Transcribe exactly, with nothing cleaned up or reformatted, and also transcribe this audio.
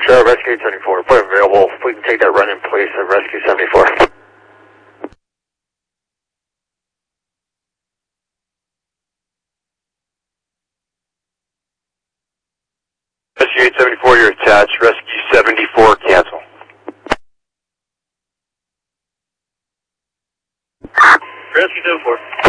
uh, Rescue seventy-four, report available. If we can take that run in place of Rescue seventy-four. Rescue eight seventy-four, you're attached. Rescue seventy-four, cancel. Rescue seventy-four.